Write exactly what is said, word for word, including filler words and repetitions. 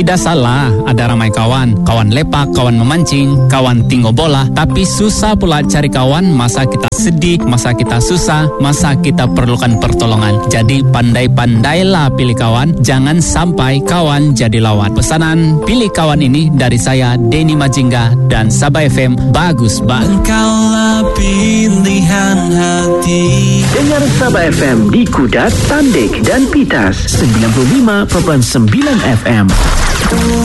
Tidak salah ada ramai kawan. Kawan lepak, kawan memancing, kawan tinggal bola. Tapi susah pula cari kawan masa kita sedih, masa kita susah, masa kita perlukan pertolongan. Jadi pandai-pandailah pilih kawan. Jangan sampai kawan jadi lawan. Pesanan pilih kawan ini dari saya, Denny Majingga dan Sabah F M. Bagus banget. Engkaulah pilihan hati. Dengar Sabah F M di Kudat, Tandik dan Pitas sembilan puluh lima perpuluhan sembilan F M.